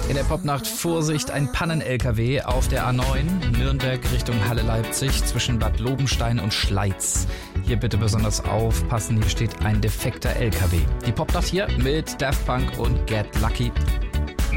In der Popnacht Vorsicht, ein Pannen-LKW auf der A9, Nürnberg Richtung Halle-Leipzig zwischen Bad Lobenstein und Schleiz. Hier bitte besonders aufpassen, hier steht ein defekter LKW. Die Popnacht hier mit Daft Punk und Get Lucky.